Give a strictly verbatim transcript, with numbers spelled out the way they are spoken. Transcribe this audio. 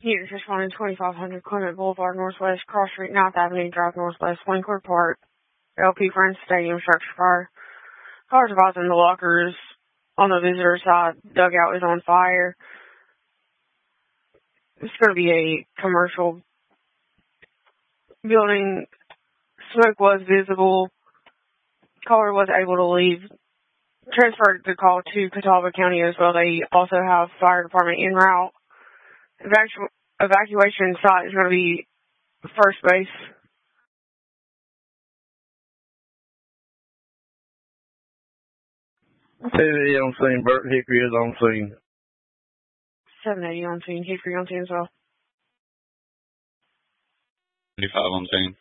Unit responding twenty-five hundred Clement Boulevard, Northwest, Cross Street, ninth Avenue Drive, Northwest, Winkler Park, L P Friends Stadium, structure fire. Cars advising the lockers on the visitor side dugout is on fire. It's going to be a commercial building. Smoke was visible. Caller was able to leave. Transferred the call to Catawba County as well. They also have fire department en route. Evacu- evacuation site is going to be first base. seven eighty on scene. Bert Hickory is on scene. seven eighty on scene. Hickory on scene as well. twenty-five on scene.